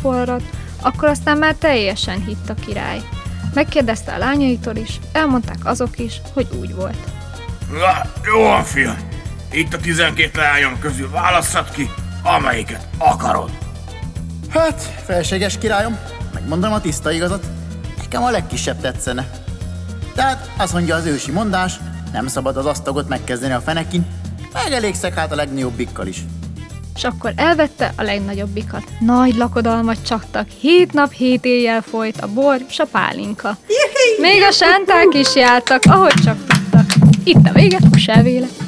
poharat, akkor aztán már teljesen hitt a király. Megkérdezte a lányaitól is, elmondták azok is, hogy úgy volt. Na, jó van, fiam. Itt a 12 lányom közül válasszad ki, amelyiket akarod. Hát, felséges királyom, megmondom a tiszta igazat, nekem a legkisebb tetszene. Tehát azt mondja az ősi mondás, nem szabad az asztagot megkezdeni a fenekin, megelégszek hát a legnagyobbikkal is. És akkor elvette a legnagyobbikat. Nagy lakodalmat csaptak, 7 nap 7 éjjel folyt a bor és a pálinka. Még a sánták is jártak, ahogy csak tudtak. Itt a vége, Hús elvéle.